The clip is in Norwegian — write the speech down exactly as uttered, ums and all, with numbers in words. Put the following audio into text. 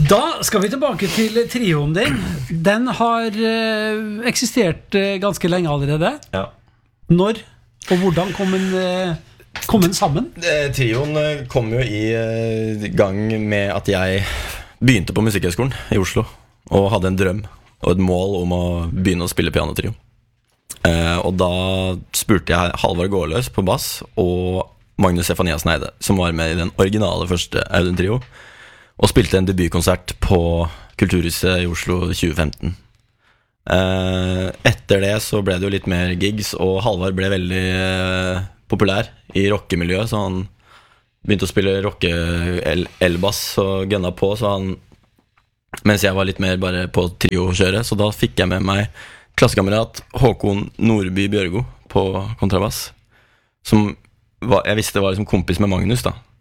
Da skal vi tilbake til trioen din. Den har uh, eksistert uh, ganske lenge allerede. Ja. Når og hvordan kom den, uh, kom den sammen? Eh, trioen kom jo i uh, gang med at jeg begynte på Musikkhøgskolen i Oslo og hadde en drøm og et mål om å begynne å spille pianotrio. Uh, og da spurte jeg Halvard Gårdløs på bass og Magnus Stefaniassen Eide, som var med i den originale første Audun Trio, og spilte en debutkonsert på Kulturhuset i Oslo tjue femten. uh, Etter det så ble det jo litt mer gigs, og Halvard ble veldig uh, populær i rockemiljøet, så han begynte å spille rocke elbass og gønna på, så han, mens jeg var litt mer bare på trio-kjøret, så da fikk jeg med meg klassekamerat Håkon Nordby Bjørgo på kontrabass, som var, jeg visste var liksom kompis med Magnus da.